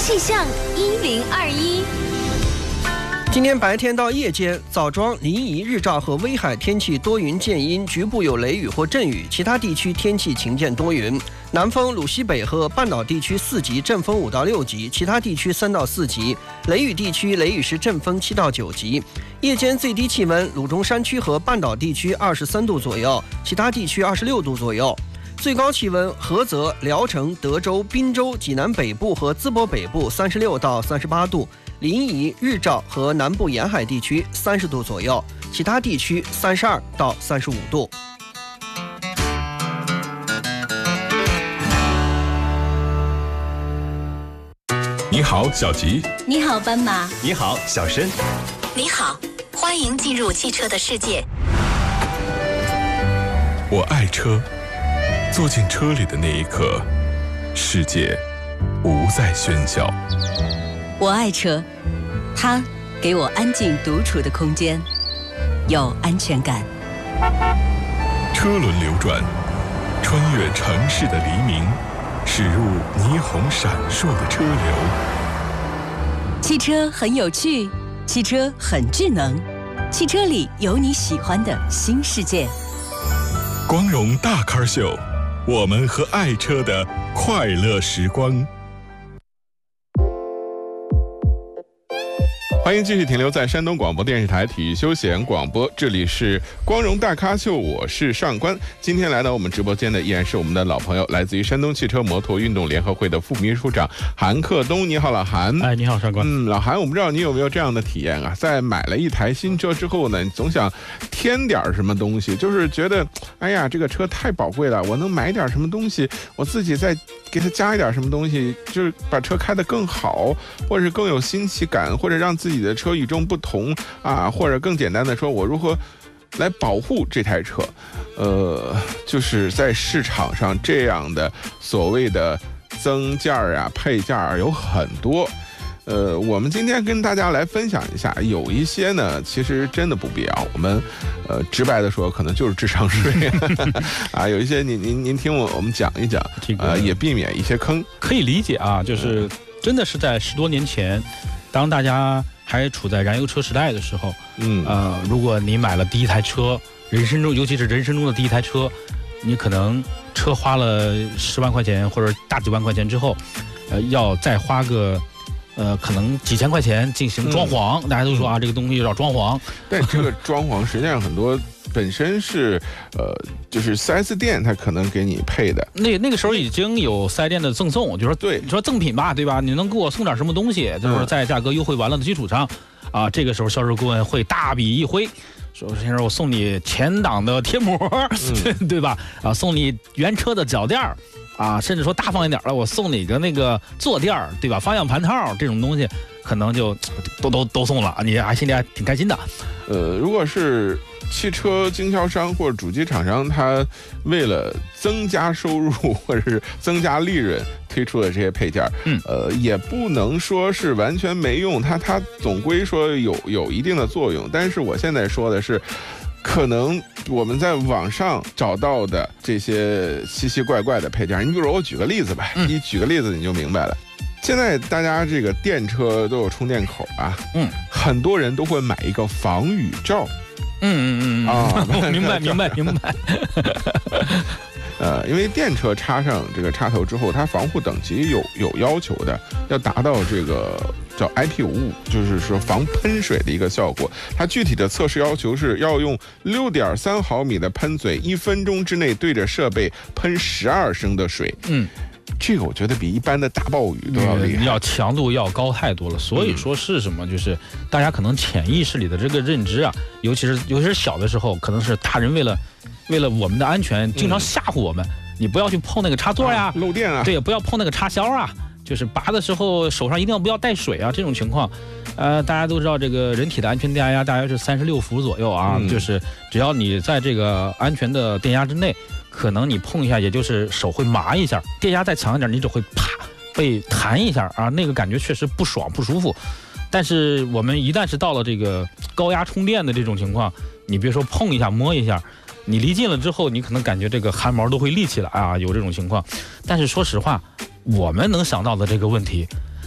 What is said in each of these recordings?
气象1021。 今天白天到夜间，枣庄、临沂、日照和威海天气多云见阴，局部有雷雨或阵雨，其他地区天气晴见多云。南风鲁西北和半岛地区4级，阵风5到6级，其他地区3到4级。雷雨地区雷雨时阵风7到9级。夜间最低气温，鲁中山区和半岛地区23度左右，其他地区26度左右。最高气温，菏泽、聊城、德州、滨州、济南北部和淄博北部36到38度，临沂、日照和南部沿海地区30度左右，其他地区32到35度。 你好，小吉。 你好，斑马。 你好，小申。 你好，欢迎进入汽车的世界。 我爱车，坐进车里的那一刻，世界无再喧嚣。 我爱车，它给我安静独处的空间，有安全感。 车轮流转，穿越城市的黎明，驶入霓虹闪烁的车流。 汽车很有趣，汽车很智能，汽车里有你喜欢的新世界。 光荣大咖秀，我们和爱车的快乐时光。欢迎继续停留在山东广播电视台体育休闲广播，这里是光荣大咖秀，我是上官。今天来到我们直播间的依然是我们的老朋友，来自于山东汽车摩托运动联合会的副秘书长韩克东。你好，老韩。 哎，你好，上官。 老韩，我不知道你有没有这样的体验啊？在买了一台新车之后呢，你总想添点什么东西，就是觉得，哎呀，这个车太宝贵了，我能买点什么东西，我自己再给它加一点什么东西，就是把车开得更好，或者是更有新奇感，或者让自己的车与众不同啊，或者更简单的说，我如何来保护这台车？就是在市场上这样的所谓的增件啊、配件有很多。我们今天跟大家来分享一下，有一些呢，其实真的不必要。我们直白的说，可能就是智商税啊。有一些您听我们讲一讲，也避免一些坑。 可以理解啊，就是真的是在10多年前，当大家还处在燃油车时代的时候，如果你买了第一台车，人生中尤其是人生中的第一台车，你可能车花了10万块钱或者大几万块钱之后，要再花个可能几千块钱进行装潢，大家都说啊，这个东西要装潢， 但这个装潢实际上很多本身是就是 4S 店它可能给你配的。 那个时候已经有4S店的赠送，就说对， 你说赠品吧，对吧？你能给我送点什么东西？就是在价格优惠完了的基础上，啊，这个时候销售顾问会大笔一挥，说先生，我送你前挡的贴膜，对吧？啊，送你原车的脚垫儿。啊，甚至说大方一点了，我送你一个那个坐垫儿，对吧？方向盘套这种东西，可能就都送了，你还心里还挺开心的。 如果是汽车经销商或者主机厂商，他为了增加收入或者是增加利润推出的这些配件，也不能说是完全没用，它总归说有一定的作用。但是我现在说的是，可能我们在网上找到的这些奇奇怪怪的配件，你比如我举个例子吧，你举个例子你就明白了。现在大家这个电车都有充电口啊，很多人都会买一个防雨罩。 明白。 因为电车插上这个插头之后，它防护等级有要求的，要达到这个叫 IP55，就是说防喷水的一个效果。它具体的测试要求是要用6.3毫米的喷嘴，1分钟之内对着设备喷12升的水。这个我觉得比一般的大暴雨都要厉害， 要强度要高太多了。所以说是什么？就是大家可能潜意识里的这个认知啊，尤其是小的时候，可能是大人为了我们的安全，经常吓唬我们，你不要去碰那个插座呀， 漏电啊， 对，不要碰那个插销啊，就是拔的时候手上一定不要带水啊，这种情况。大家都知道这个人体的安全电压大约是36伏左右啊，就是只要你在这个安全的电压之内，可能你碰一下，也就是手会麻一下，电压再强一点，你只会啪被弹一下啊，那个感觉确实不爽不舒服。但是我们一旦是到了这个高压充电的这种情况，你别说碰一下摸一下，你离近了之后，你可能感觉这个汗毛都会立起来啊，有这种情况。但是说实话，我们能想到的这个问题，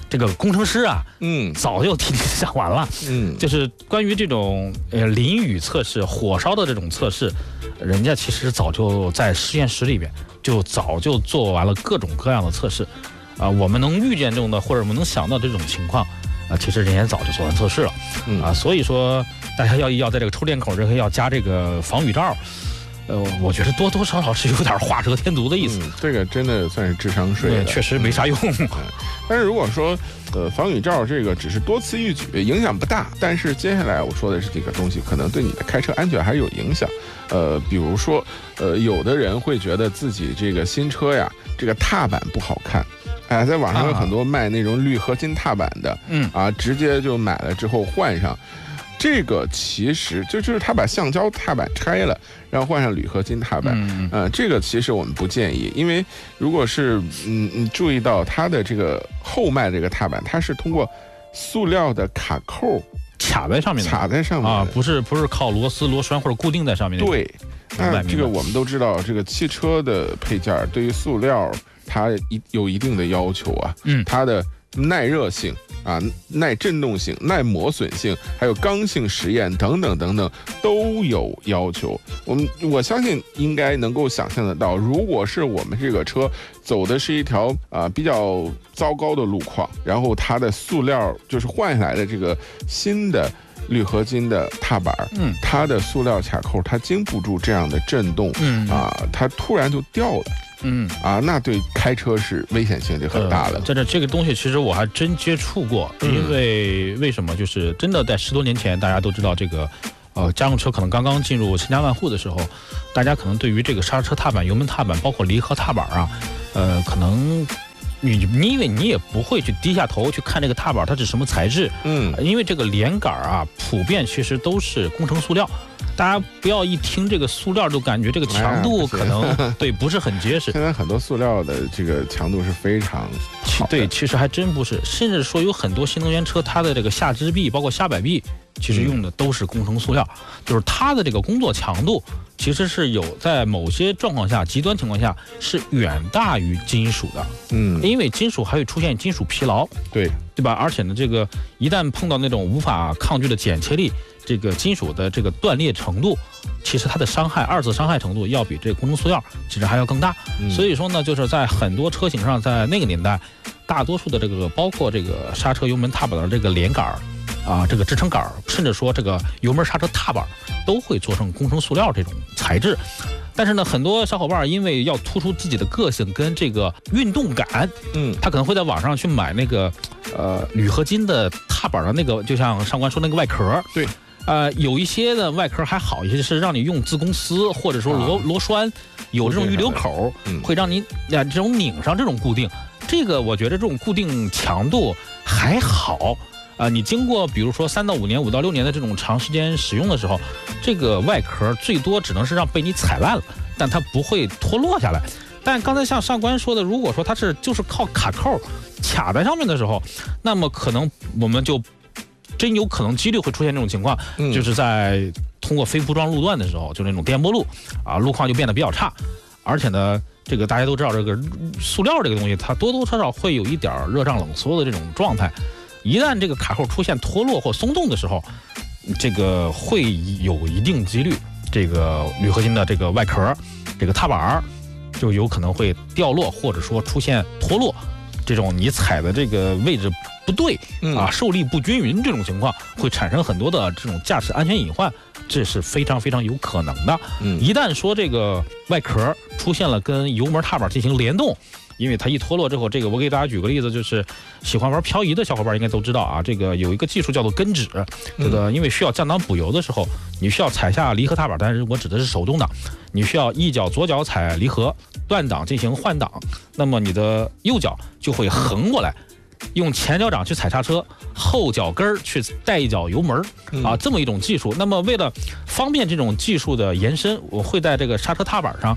这个工程师啊，早就提前想完了，就是关于这种淋雨测试、火烧的这种测试，人家其实早就在实验室里边早就做完了各种各样的测试，我们能预见中的或者我们能想到这种情况，其实人家早就做完测试了，所以说大家要在这个抽电口这个要加这个防雨罩。我觉得多多少少是有点画蛇添足的意思。 这个真的算是智商税了， 对，确实没啥用。 但是如果说，防雨罩这个只是多此一举，影响不大。但是接下来我说的这几个东西，可能对你的开车安全还是有影响。比如说，有的人会觉得自己这个新车呀，这个踏板不好看。在网上有很多卖那种铝合金踏板的，直接就买了之后换上。这个其实就是他把橡胶踏板拆了，然后换上铝合金踏板。这个其实我们不建议，因为如果是你注意到它的这个后麦这个踏板，它是通过塑料的卡扣卡在上面的，不是靠螺丝螺栓或者固定在上面的。 对，那这个我们都知道，这个汽车的配件对于塑料它有一定的要求啊，它的耐热性。耐震动性、耐磨损性，还有刚性实验等等等等都有要求。我相信应该能够想象得到，如果是我们这个车走的是一条比较糟糕的路况，然后它的塑料就是换下来的这个新的铝合金的踏板，它的塑料卡扣它经不住这样的震动，它突然就掉了。那对开车是危险性就很大了。 这个东西其实我还真接触过，因为什么？就是真的在10多年前，大家都知道这个，家用车可能刚刚进入千家万户的时候，大家可能对于这个刹车踏板、油门踏板，包括离合踏板可能因为你也不会去低下头去看这个踏板它是什么材质，因为这个连杆普遍其实都是工程塑料。大家不要一听这个塑料就感觉这个强度可能对不是很结实。 现在很多塑料的这个强度是非常好的。 对，其实还真不是，甚至说有很多新能源车，它的这个下支臂包括下摆臂，其实用的都是工程塑料，就是它的这个工作强度其实是有在某些状况下、极端情况下是远大于金属的。因为金属还会出现金属疲劳，对吧？而且呢，这个一旦碰到那种无法抗拒的剪切力。这个金属的这个断裂程度，其实它的二次伤害程度要比这个工程塑料其实还要更大。所以说呢，就是在很多车型上，在那个年代，大多数的这个包括这个刹车油门踏板的这个连杆这个支撑杆，甚至说这个油门刹车踏板，都会做成工程塑料这种材质。但是呢，很多小伙伴因为要突出自己的个性跟这个运动感，他可能会在网上去买那个铝合金的踏板的那个，就像上官说那个外壳。对。有一些的外壳还好一些，是让你用自公丝或者说螺栓，有这种预留口，会让你这种拧上这种固定。这个我觉得这种固定强度还好你经过比如说3到5年、5到6年的这种长时间使用的时候，这个外壳最多只能是让被你踩烂了，但它不会脱落下来。但刚才像上官说的，如果说它就是靠卡扣卡在上面的时候，那么可能我们就真有可能几率会出现这种情况，就是在通过非铺装路段的时候，就那种颠簸路路况就变得比较差。而且呢，这个大家都知道，这个塑料这个东西，它多多少少会有一点热胀冷缩的这种状态。一旦这个卡扣出现脱落或松动的时候，这个会有一定几率，这个铝合金的这个外壳，这个踏板就有可能会掉落，或者说出现脱落。这种你踩的这个位置不对受力不均匀，这种情况会产生很多的这种驾驶安全隐患，这是非常非常有可能的。一旦说这个外壳出现了跟油门踏板进行联动，因为它一脱落之后，这个我给大家举个例子，就是喜欢玩漂移的小伙伴应该都知道这个有一个技术叫做跟指，这个因为需要降档补油的时候，你需要踩下离合踏板，但是我指的是手动挡，你需要一脚左脚踩离合断档进行换挡，那么你的右脚就会横过来，用前脚掌去踩刹车，后脚跟去带一脚油门这么一种技术。那么为了方便这种技术的延伸，我会在这个刹车踏板上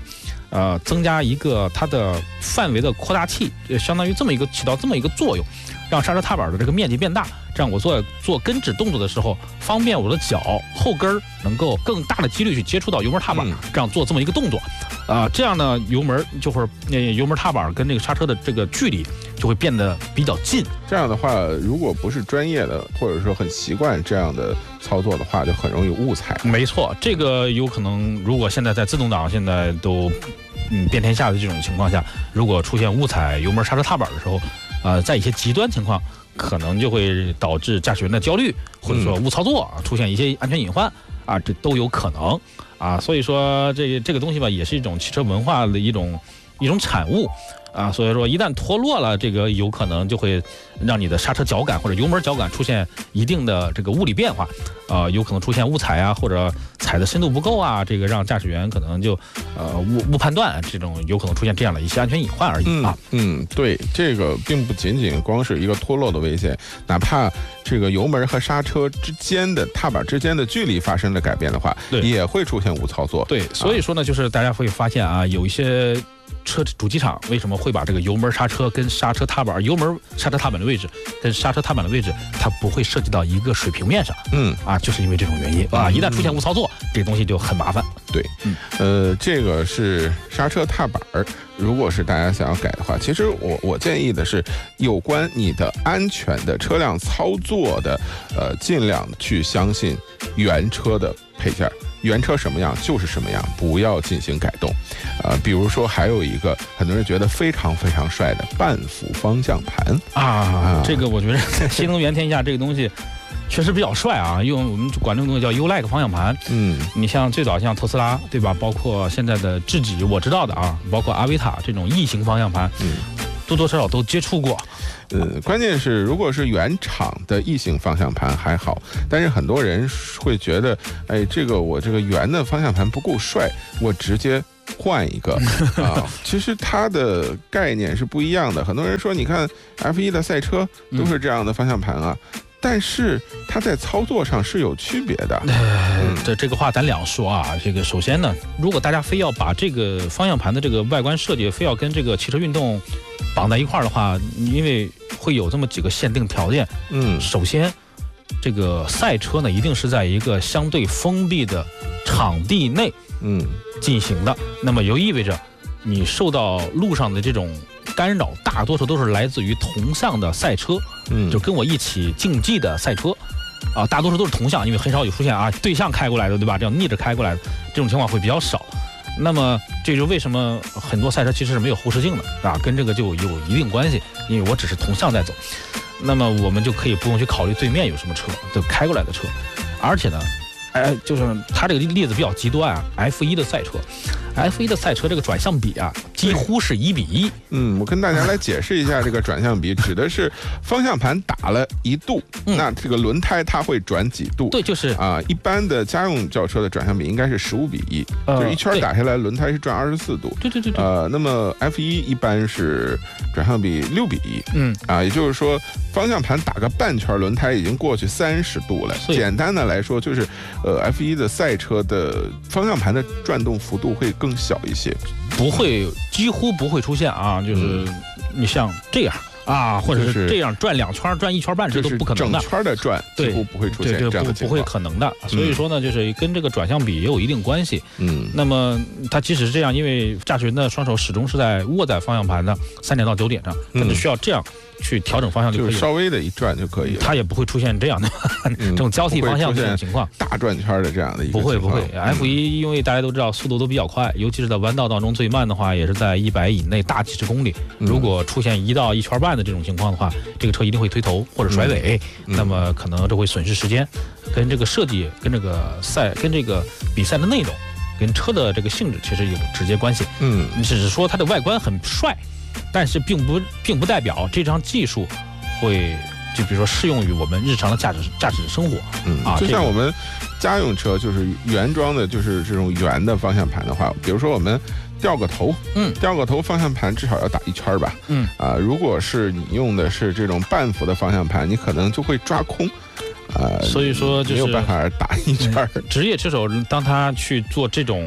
增加一个它的范围的扩大器，相当于起到这么一个作用，让刹车踏板的这个面积变大，这样我做跟指动作的时候，方便我的脚后跟能够更大的几率去接触到油门踏板，这样做这么一个动作，这样呢油门踏板跟这个刹车的这个距离就会变得比较近。 这样的话，如果不是专业的或者说很习惯这样的操作的话，就很容易误踩。 没错，这个有可能，如果现在在自动挡现在都遍天下的这种情况下，如果出现误踩油门刹车踏板的时候，在一些极端情况，可能就会导致驾驶员的焦虑，或者说误操作，出现一些安全隐患这都有可能所以说这个东西吧，也是一种汽车文化的一种产物。所以说一旦脱落了，这个有可能就会让你的刹车脚感或者油门脚感出现一定的这个物理变化，有可能出现误踩或者踩的深度不够这个让驾驶员可能就误判断，这种有可能出现这样的一些安全隐患而已对，这个并不仅仅光是一个脱落的危险，哪怕这个油门和刹车之间的踏板之间的距离发生了改变的话，也会出现误操作。 对，所以说呢，就是大家会发现有一些主机厂为什么会把这个油门刹车跟刹车踏板、油门刹车踏板的位置跟刹车踏板的位置，它不会涉及到一个水平面上？就是因为这种原因一旦出现误操作，这个东西就很麻烦。 对，这个是刹车踏板。如果是大家想要改的话，其实我建议的是，有关你的安全的车辆操作的，尽量去相信原车的配件。原车什么样就是什么样，不要进行改动。比如说还有一个很多人觉得非常非常帅的半幅方向盘这个我觉得在新能源天下这个东西确实比较帅用我们管这个东西叫 U-like 方向盘。你像最早像特斯拉对吧，包括现在的智己我知道的包括阿维塔这种异形方向盘，多多少少都接触过。 关键是如果是原厂的异形方向盘还好，但是很多人会觉得，我这个圆的方向盘不够帅，我直接换一个其实它的概念是不一样的。很多人说，你看 F1 的赛车都是这样的方向盘但是它在操作上是有区别的。 这个话咱两说这个首先呢，如果大家非要把这个方向盘的这个外观设计非要跟这个汽车运动绑在一块儿的话，因为会有这么几个限定条件。首先，这个赛车呢一定是在一个相对封闭的场地内进行的，那么就意味着你受到路上的这种干扰，大多数都是来自于同向的赛车，就跟我一起竞技的赛车大多数都是同向，因为很少有出现对向开过来的，对吧？这样逆着开过来的这种情况会比较少。那么这就为什么很多赛车其实是没有后视镜的跟这个就有一定关系，因为我只是同向在走，那么我们就可以不用去考虑对面有什么车，就开过来的车。而且呢就是它这个例子比较极端F1 的赛车这个转向比几乎是1:1。 我跟大家来解释一下，这个转向比指的是方向盘打了1度，那这个轮胎它会转几度？ 对，就是一般的家用轿车的转向比应该是15:1，就是一圈打下来轮胎是转24度。 对。 那么 F1 一般是转向比6:1。也就是说方向盘打个半圈，轮胎已经过去30度了。简单的来说就是F1 的赛车的方向盘的转动幅度会更小一些， 几乎不会出现就是你像这样或者是这样转2圈、转1圈半，这都不可能的。 整圈的转几乎不会出现这样的情况， 不会可能的。所以说呢，就是跟这个转向比也有一定关系。那么它即使是这样，因为驾驶员的双手始终是握在方向盘的3点到9点上，他只需要这样去调整方向就可以了， 就是稍微的一转就可以了， 它也不会出现这样的这种交替方向的这种情况， 大转圈的这样的一个情况。不会。F1 因为大家都知道速度都比较快，尤其是在弯道当中最慢的话也是在100以内，大几十公里。如果出现1到1圈半的这种情况的话，这个车一定会推头或者甩尾，那么可能这会损失时间，跟这个设计、跟这个比赛的内容、跟车的这个性质其实有直接关系。你只是说它的外观很帅，但是并不代表这项技术会就比如说适用于我们日常的驾驶生活。 就像我们家用车就是原装的，就是这种圆的方向盘的话，比如说我们掉个头，方向盘至少要打1圈吧。如果是你用的是这种半幅的方向盘，你可能就会抓空。 所以说就是没有办法打1圈。 职业车手当他去做这种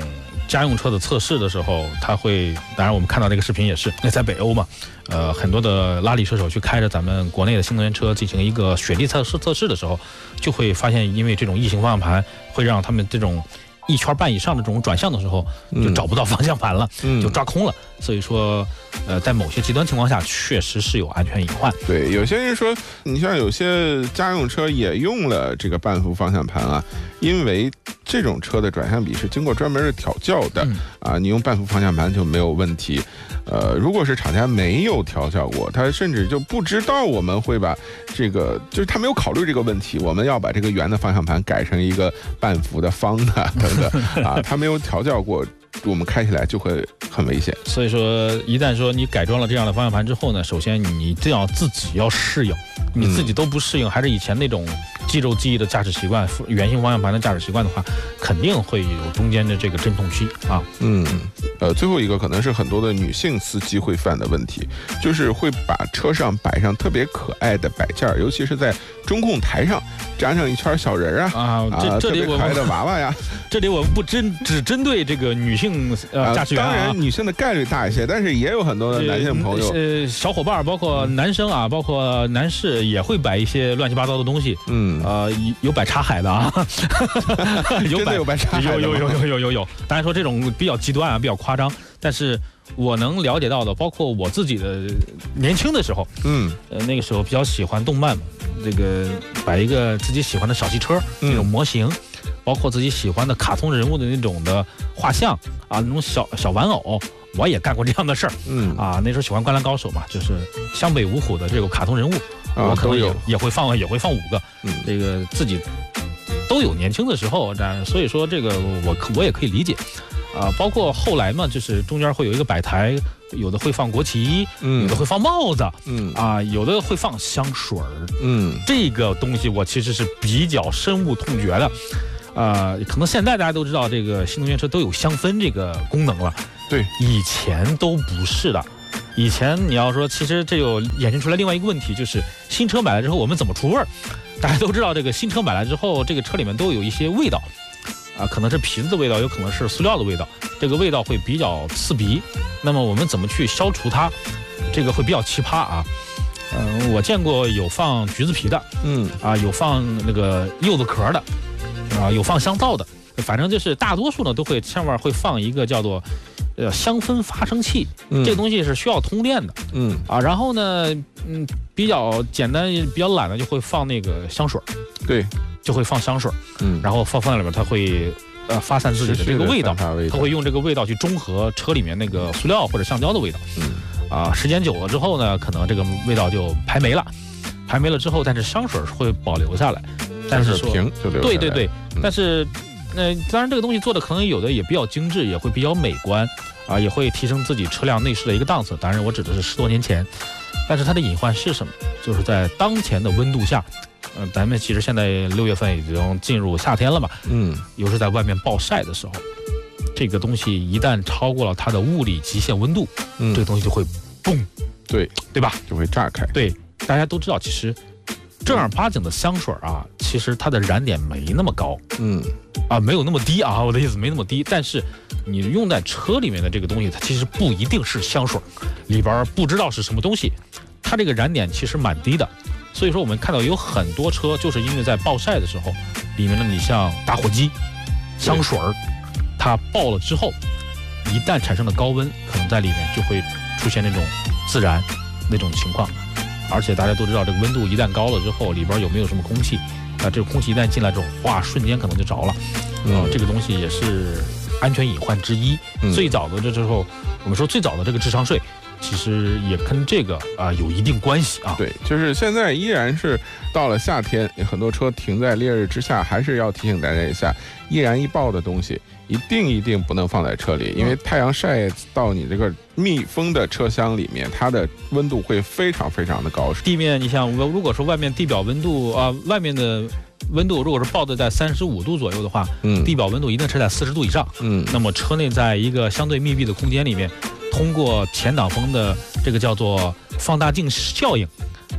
家用车的测试的时候，它会，当然我们看到这个视频也是，那在北欧嘛，很多的拉力车手去开着咱们国内的新能源车进行一个雪地测试的时候，就会发现，因为这种异形方向盘会让他们这种1圈半以上的这种转向的时候，就找不到方向盘了，就抓空了。所以说，在某些极端情况下，确实是有安全隐患。 对，有些人说，你像有些家用车也用了这个半幅方向盘啊，因为这种车的转向比是经过专门的调教的啊，你用半幅方向盘就没有问题。如果是厂家没有调教过，他甚至就不知道我们会把这个，就是他没有考虑这个问题，我们要把这个圆的方向盘改成一个半幅的方的等等啊，他没有调教过，我们开起来就会很危险。 所以说，一旦说你改装了这样的方向盘之后呢，首先你这样自己要适应，你自己都不适应，还是以前那种肌肉记忆的驾驶习惯、圆形方向盘的驾驶习惯的话，肯定会有中间的这个阵痛期啊。 最后一个可能是很多的女性司机会犯的问题，就是会把车上摆上特别可爱的摆件，尤其是在中控台上粘上一圈小人这里特别可爱的娃娃呀。 这里我们只针对这个女性驾驶员当然女性的概率大一些，但是也有很多的男性朋友， 小伙伴包括男生啊，包括男士也会摆一些乱七八糟的东西。有摆插海的啊， 真的有摆插海的， 有。当然说这种比较极端啊，比较夸张，但是我能了解到的，包括我自己的年轻的时候，那个时候比较喜欢动漫嘛，这个摆一个自己喜欢的小汽车那种模型，包括自己喜欢的卡通人物的那种的画像啊，那种小玩偶，我也干过这样的事儿。那时候喜欢《灌篮高手》嘛，就是湘北五虎的这个卡通人物，我可能也会放5个，这个自己都有年轻的时候，所以说这个我也可以理解。包括后来嘛，就是中间会有一个摆台，有的会放国旗，有的会放帽子，有的会放香水儿，这个东西我其实是比较深恶痛绝的。可能现在大家都知道，这个新能源车都有香氛这个功能了， 对， 以前都不是的。以前你要说，其实这有衍生出来另外一个问题，就是新车买来之后我们怎么除味儿？大家都知道，这个新车买来之后，这个车里面都有一些味道。可能是皮子的味道，有可能是塑料的味道，这个味道会比较刺鼻。那么我们怎么去消除它？这个会比较奇葩啊。我见过有放橘子皮的，有放那个柚子壳的，有放香皂的，反正就是大多数呢都会上面会放一个叫做香氛发生器，这东西是需要通电的，然后呢，比较简单比较懒的就会放那个香水，对。就会放香水，然后放在里面，它会发散自己的这个味道，它会用这个味道去中和车里面那个塑料或者橡胶的味道。时间久了之后呢，可能这个味道就排没了，排没了之后，但是香水会保留下来。但是说瓶就留下来。 对，但是当然这个东西做的可能有的也比较精致，也会比较美观也会提升自己车辆内饰的一个档次。当然我指的是10多年前，但是它的隐患是什么？就是在当前的温度下。咱们其实现在6月份已经进入夏天了嘛，又是在外面暴晒的时候，这个东西一旦超过了它的物理极限温度，这个东西就会嘣，对吧？ 就会炸开。 对，大家都知道，其实正儿八经的香水其实它的燃点没那么高，没有那么低啊，我的意思没那么低。但是你用在车里面的这个东西，它其实不一定是香水，里边不知道是什么东西，它这个燃点其实蛮低的。所以说我们看到有很多车就是因为在暴晒的时候，里面的你像打火机、香水它爆了之后，一旦产生了高温，可能在里面就会出现那种自燃那种情况。而且大家都知道，这个温度一旦高了之后，里边有没有什么空气这个空气一旦进来之后，瞬间可能就着了。这个东西也是安全隐患之一。最早的这时候，我们说最早的这个智商税。其实也跟这个有一定关系啊。 对，就是现在依然是到了夏天，很多车停在烈日之下，还是要提醒大家一下，易燃易爆的东西一定不能放在车里，因为太阳晒到你这个密封的车厢里面，它的温度会非常的高。 地面，你像如果说外面地表温度外面的温度如果是报的在35度左右的话，地表温度一定是在40度以上。那么车内在一个相对密闭的空间里面，通过前挡风的这个叫做放大镜效应，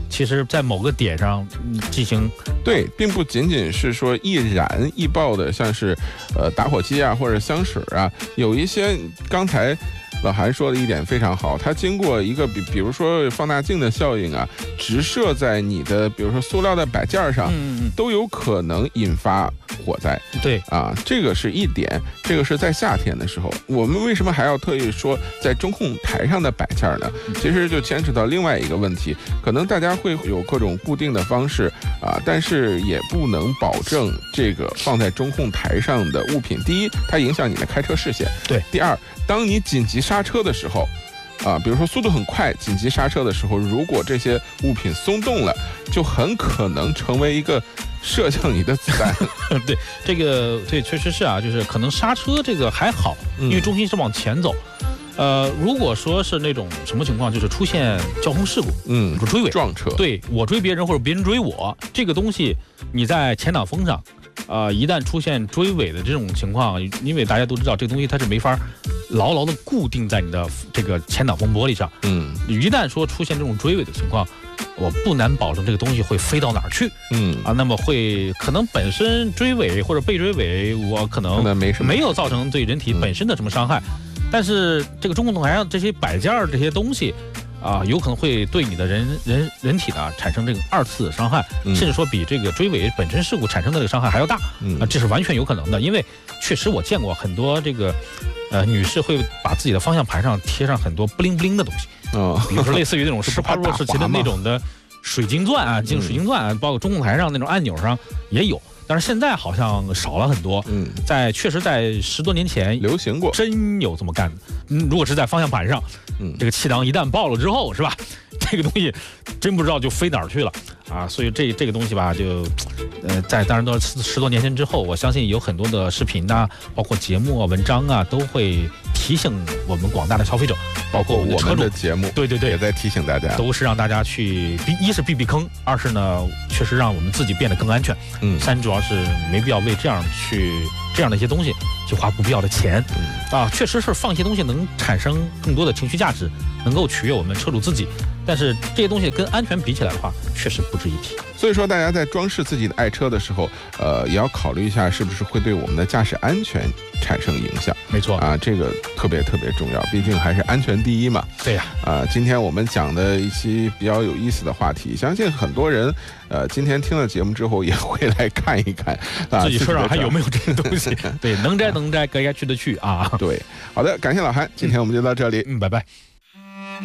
其实在某个点上进行对，并不仅仅是说易燃易爆的，像是打火机啊或者香水啊，有一些刚才老韩说的一点非常好，它经过一个比如说放大镜的效应啊，直射在你的比如说塑料的摆件上，都有可能引发火灾。 对啊，这个是一点，这个是在夏天的时候。我们为什么还要特意说在中控台上的摆件呢？其实就牵扯到另外一个问题，可能大家会有各种固定的方式啊，但是也不能保证这个放在中控台上的物品，第一，它影响你的开车视线； 对， 第二，当你紧急刹车的时候，啊，比如说速度很快，紧急刹车的时候，如果这些物品松动了，就很可能成为一个射向你的子弹。 对，这个对，确实是啊，就是可能刹车这个还好，因为重心是往前走。如果说是那种什么情况，就是出现交通事故，追尾撞车， 对，我追别人或者别人追我，这个东西你在前挡风上。一旦出现追尾的这种情况，因为大家都知道这个东西它是没法牢牢的固定在你的这个前挡风玻璃上。一旦说出现这种追尾的情况，我不难保证这个东西会飞到哪儿去。那么可能本身追尾或者被追尾，我可能没有造成对人体本身的什么伤害，但是这个中控台上这些摆件这些东西。有可能会对你的人体呢产生这个2次的伤害，甚至说比这个追尾本身事故产生的这个伤害还要大。这是完全有可能的，因为确实我见过很多这个女士会把自己的方向盘上贴上很多不灵不灵的东西，比如说类似于那种18弱时期的那种的水晶钻啊，水晶钻，包括中控台上那种按钮上也有。但是现在好像少了很多，确实在10多年前流行过， 真有这么干的。如果是在方向盘上，这个气囊一旦爆了之后，是吧？这个东西真不知道就飞哪儿去了啊！所以这个东西吧，就当然都是10多年前之后，我相信有很多的视频呐，包括节目啊、文章啊，都会提醒我们广大的消费者，包括我们的节目， 对， 也在提醒大家， 都是让大家去一是避坑，二是呢，确实让我们自己变得更安全。三主要是没必要为这样的一些东西去花不必要的钱。确实是放一些东西能产生更多的情绪价值，能够取悦我们车主自己。但是这些东西跟安全比起来的话，确实不值一提。 所以说，大家在装饰自己的爱车的时候，也要考虑一下是不是会对我们的驾驶安全产生影响。 没错啊，这个特别特别重要，毕竟还是安全第一嘛。 对呀。 今天我们讲的一期比较有意思的话题，相信很多人今天听了节目之后也会来看一看自己车上还有没有这个东西。对，能摘能摘，该去的去啊。 对，好的，感谢老韩，今天我们就到这里， 拜拜。